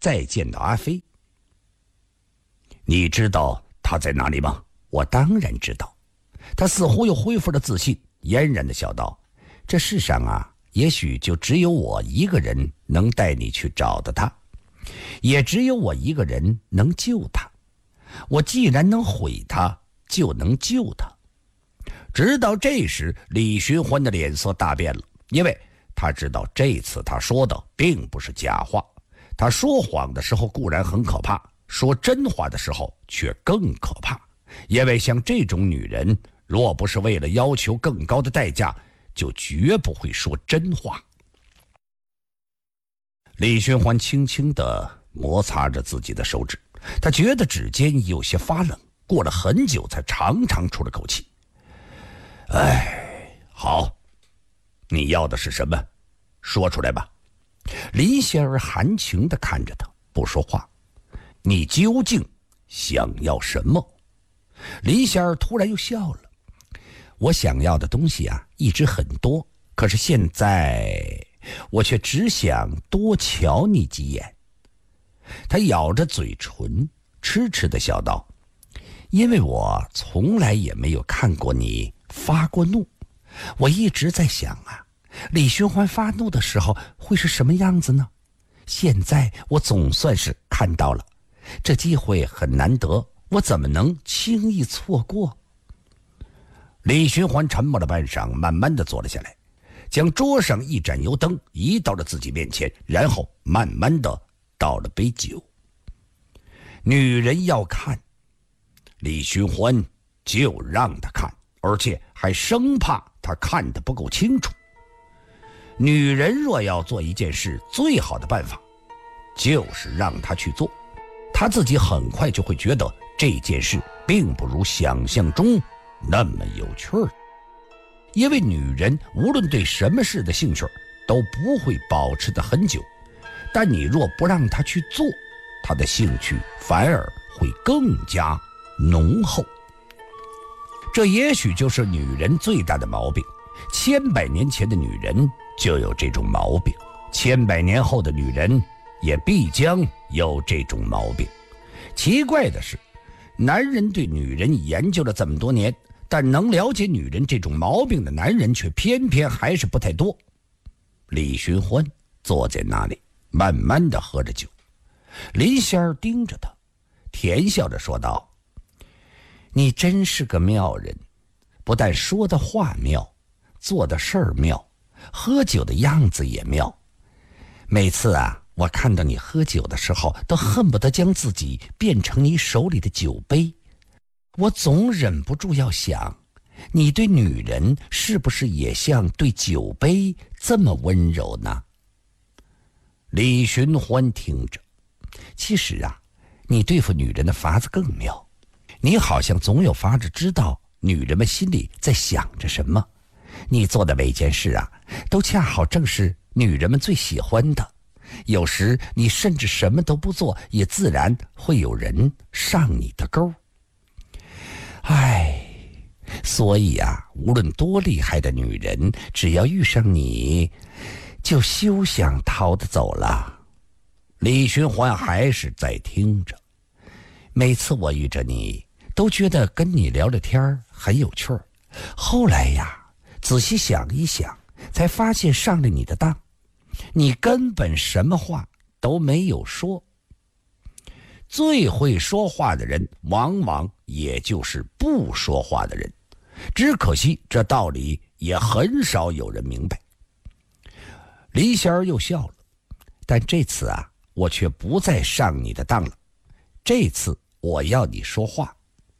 再见到阿飞。你知道他在哪里吗？我当然知道。他似乎又恢复了自信，嫣然地笑道：这世上啊，也许就只有我一个人能带你去找到他，也只有我一个人能救他。我既然能毁他，就能救他。直到这时，李寻欢的脸色大变了，因为他知道这次他说的并不是假话。他说谎的时候固然很可怕，说真话的时候却更可怕。因为像这种女人，若不是为了要求更高的代价，就绝不会说真话。李寻欢轻轻地摩擦着自己的手指，他觉得指尖有些发冷，过了很久才长长出了口气。好，你要的是什么？说出来吧。林仙儿含情地看着他，不说话。你究竟想要什么？林仙儿突然又笑了。我想要的东西啊，一直很多，可是现在我却只想多瞧你几眼。他咬着嘴唇，痴痴地笑道：因为我从来也没有看过你发过怒，我一直在想啊，李寻欢发怒的时候会是什么样子呢？现在我总算是看到了，这机会很难得，我怎么能轻易错过？李寻欢沉默了半晌，慢慢地坐了下来，将桌上一盏油灯移到了自己面前，然后慢慢地倒了杯酒。女人要看，李寻欢就让她看，而且还生怕她看得不够清楚。女人若要做一件事，最好的办法就是让她去做，她自己很快就会觉得这件事并不如想象中那么有趣儿。因为女人无论对什么事的兴趣都不会保持得很久，但你若不让她去做，她的兴趣反而会更加浓厚。这也许就是女人最大的毛病，千百年前的女人就有这种毛病，千百年后的女人也必将有这种毛病。奇怪的是，男人对女人研究了这么多年，但能了解女人这种毛病的男人却偏偏还是不太多。李寻欢坐在那里，慢慢地喝着酒。林仙儿盯着他，甜笑着说道：你真是个妙人，不但说的话妙，做的事儿妙，喝酒的样子也妙。每次啊，我看到你喝酒的时候，都恨不得将自己变成你手里的酒杯。我总忍不住要想，你对女人是不是也像对酒杯这么温柔呢？李寻欢听着，其实啊，你对付女人的法子更妙。你好像总有法子知道女人们心里在想着什么，你做的每件事啊，都恰好正是女人们最喜欢的。有时你甚至什么都不做，也自然会有人上你的钩。所以啊，无论多厉害的女人，只要遇上你，就休想逃得走了。李寻欢还是在听着。每次我遇着你，都觉得跟你聊聊天很有趣儿。后来呀，仔细想一想，才发现上了你的当，你根本什么话都没有说。最会说话的人，往往也就是不说话的人，只可惜这道理也很少有人明白。李仙儿又笑了，但这次啊，我却不再上你的当了。这次我要你说话。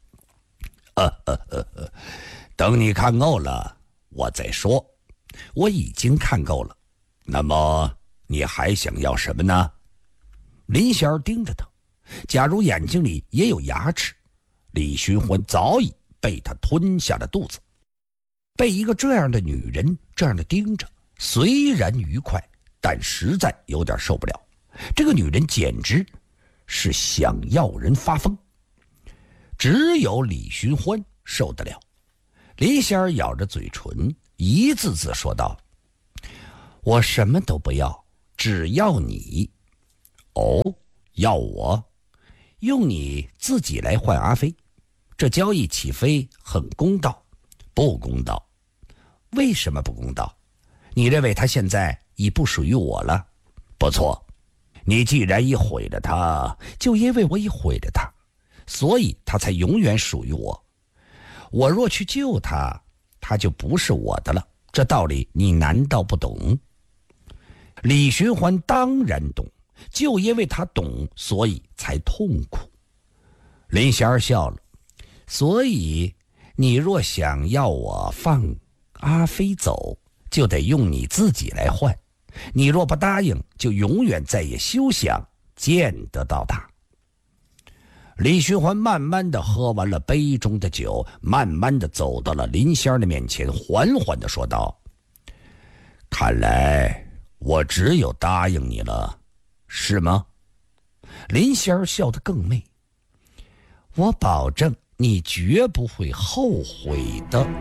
等你看够了，我再说。我已经看够了。那么你还想要什么呢？林仙儿盯着他，假如眼睛里也有牙齿，李寻欢早已被他吞下了肚子。被一个这样的女人这样的盯着，虽然愉快，但实在有点受不了。这个女人简直是想要人发疯。只有李寻欢受得了。林仙儿咬着嘴唇，一字字说道：我什么都不要，只要你。哦， 要我用你自己来换阿飞，这交易起飞很公道。不公道。为什么不公道？你认为他现在已不属于我了？不错，你既然已毁了他，就因为我已毁了他，所以他才永远属于我。我若去救他，他就不是我的了。这道理你难道不懂？李寻欢当然懂，就因为他懂，所以才痛苦。林仙儿笑了，所以你若想要我放阿飞走，就得用你自己来换。你若不答应，就永远再也休想见得到他。李寻欢慢慢地喝完了杯中的酒，慢慢地走到了林仙儿的面前，缓缓地说道：看来我只有答应你了，是吗？林仙儿笑得更媚，我保证你绝不会后悔的。